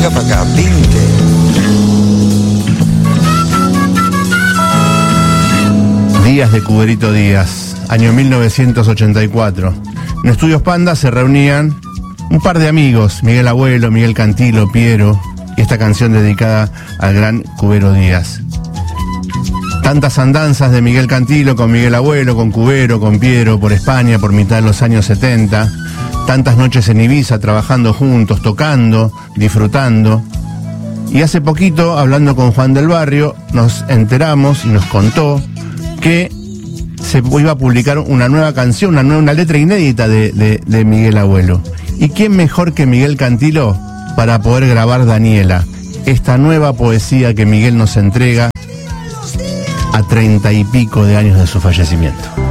Venga para acá, pinte. Días de Cuberito Díaz, año 1984. En Estudios Panda se reunían un par de amigos, Miguel Abuelo, Miguel Cantilo, Piero, y esta canción dedicada al gran Cubero Díaz. Tantas andanzas de Miguel Cantilo con Miguel Abuelo, con Cubero, con Piero, por España, por mitad de los años 70. Tantas noches en Ibiza, trabajando juntos, tocando, disfrutando. Y hace poquito, hablando con Juan del Barrio, nos enteramos y nos contó que se iba a publicar una nueva canción, una letra inédita de Miguel Abuelo. ¿Y quién mejor que Miguel Cantilo para poder grabar Daniela, esta nueva poesía que Miguel nos entrega a 30 y pico de años de su fallecimiento?